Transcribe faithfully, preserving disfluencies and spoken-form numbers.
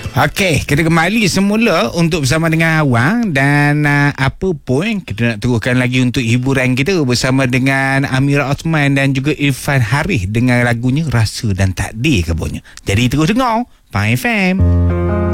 Okey, kita kembali semula untuk bersama dengan Awang. Dan uh, apa pun kita nak teruskan lagi untuk hiburan kita bersama dengan Amira Osman dan juga Irfan Harith dengan lagunya Rasa dan Takdir Kabulnya. Jadi terus dengar Faham F M.